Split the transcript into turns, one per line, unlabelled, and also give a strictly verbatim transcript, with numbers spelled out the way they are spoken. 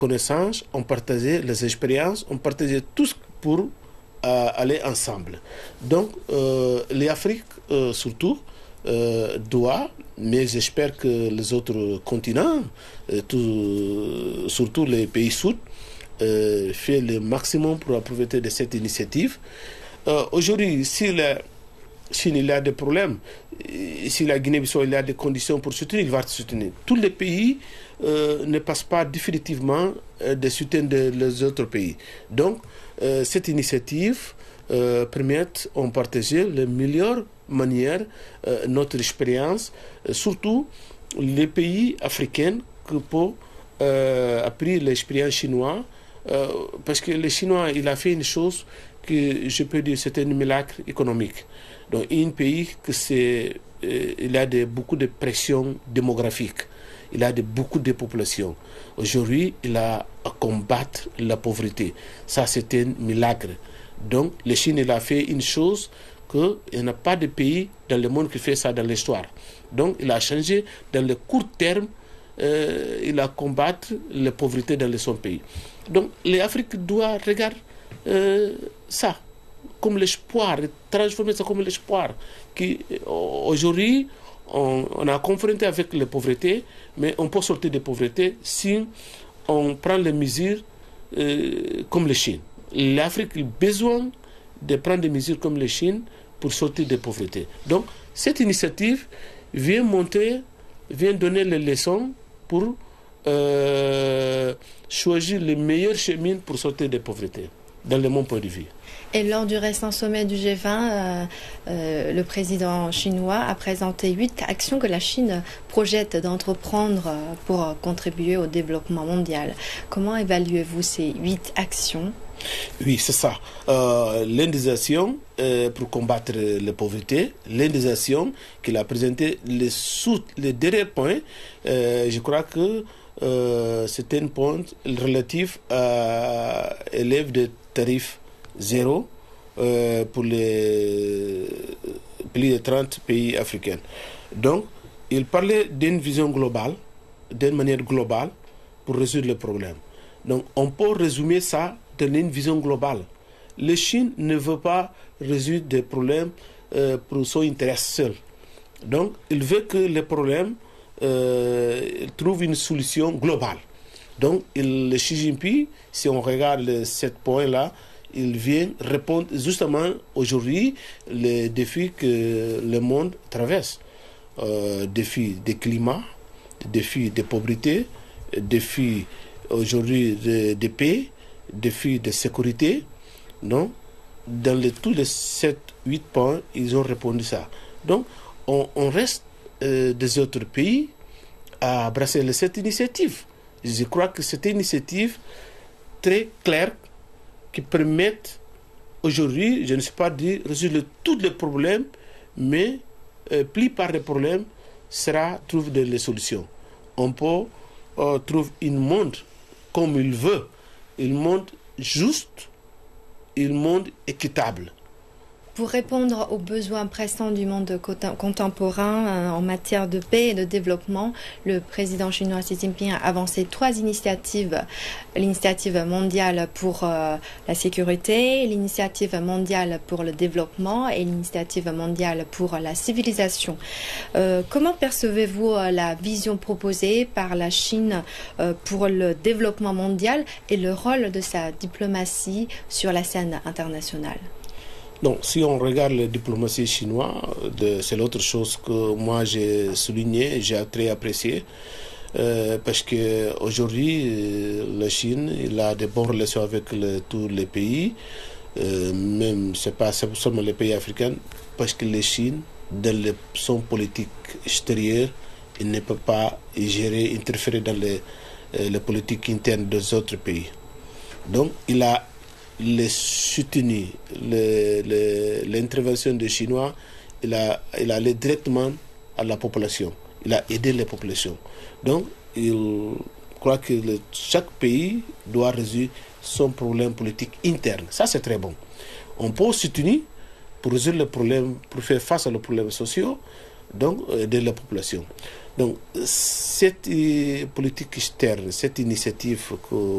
connaissances, on partageait les expériences, on partageait tout pour euh, aller ensemble. Donc, euh, l'Afrique, euh, surtout, euh, doit, mais j'espère que les autres continents, euh, tout, surtout les pays sud, euh, font le maximum pour profiter de cette initiative. Euh, Aujourd'hui, si la Chine il y a des problèmes, si la Guinée-Bissau il y a des conditions pour soutenir, il va soutenir. Tous les pays euh, ne passent pas définitivement euh, de soutien des autres pays. Donc, euh, cette initiative euh, permet de partager les meilleures manières, euh, notre expérience, euh, surtout les pays africains qui peuvent euh, apprendre l'expérience chinoise, euh, parce que le Chinois il a fait une chose que je peux dire c'est un miracle économique. Donc, un pays que c'est, euh, il a de, beaucoup de pression démographique, il a de, beaucoup de population. Aujourd'hui, il a à combattre la pauvreté. Ça, c'est un miracle. Donc, la Chine, il a fait une chose qu'il n'y a pas de pays dans le monde qui fait ça dans l'histoire. Donc, il a changé dans le court terme, euh, il a combattu la pauvreté dans son pays. Donc, l'Afrique doit regarder euh, ça comme l'espoir, transformer ça comme l'espoir. Aujourd'hui, on, on a confronté avec la pauvreté, mais on peut sortir de la pauvreté si on prend les mesures euh, comme la Chine. L'Afrique a besoin de prendre des mesures comme la Chine pour sortir de la pauvreté. Donc, cette initiative vient montrer, vient donner les leçons pour euh, choisir les meilleurs chemins pour sortir de la pauvreté, dans le mon point de vue.
Et lors du récent sommet du G vingt, euh, euh, le président chinois a présenté huit actions que la Chine projette d'entreprendre pour contribuer au développement mondial. Comment évaluez-vous ces huit actions?
Oui, c'est ça. Euh, L'une des actions euh, pour combattre la pauvreté, l'une des actions qu'il a présenté, le, sous, le dernier point, euh, je crois que euh, c'est un point relatif à l'élève de tarif zéro euh, pour les plus de trente pays africains. Donc, il parlait d'une vision globale, d'une manière globale, pour résoudre le problème. Donc, on peut résumer ça dans une vision globale. La Chine ne veut pas résoudre des problèmes euh, pour son intérêt seul. Donc, il veut que les problèmes euh, trouvent une solution globale. Donc, il, le Xi Jinping, si on regarde ce point-là, il vient répondre justement aujourd'hui les défis que le monde traverse. Euh, défis de climat, défis de pauvreté, défis aujourd'hui de, de paix, défis de sécurité. Non? Dans les, tous les sept huit points, ils ont répondu ça. Donc, on, on reste euh, des autres pays à embrasser cette initiative. Je crois que c'est une initiative très claire qui permettent aujourd'hui, je ne sais pas dire, résoudre tous les problèmes, mais euh, plus par les problèmes sera trouver des solutions. On peut euh, trouver un monde comme il veut, un monde juste, un monde équitable.
Pour répondre aux besoins pressants du monde contemporain euh, en matière de paix et de développement, le président chinois Xi Jinping a avancé trois initiatives. L'initiative mondiale pour euh, la sécurité, l'initiative mondiale pour le développement et l'initiative mondiale pour la civilisation. Euh, comment percevez-vous euh, la vision proposée par la Chine euh, pour le développement mondial et le rôle de sa diplomatie sur la scène internationale?
Non, si on regarde la diplomatie chinoise, c'est l'autre chose que moi j'ai souligné, j'ai très apprécié, euh, parce qu'aujourd'hui, euh, la Chine il a de bonnes relations avec le, tous les pays, euh, même ce n'est pas seulement les pays africains, parce que la Chine, dans le, son politique extérieure, il ne peut pas gérer, interférer dans les, euh, les politiques internes des autres pays. Donc, il a les soutenir, l'intervention des Chinois, il a, il a allé directement à la population, il a aidé les populations. Donc, il croit que le, chaque pays doit résoudre son problème politique interne. Ça, c'est très bon. On peut soutenir pour résoudre le problème, pour faire face aux problèmes sociaux, donc aider la population. Donc, cette politique externe, cette initiative que